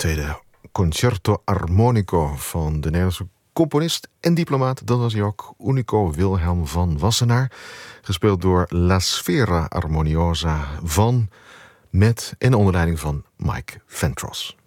tweede Concerto Armonico van de Nederlandse componist en diplomaat. Dat was hij ook, Unico Wilhelm van Wassenaar. Gespeeld door La Sfera Armoniosa van, met en onder leiding van Mike Ventros.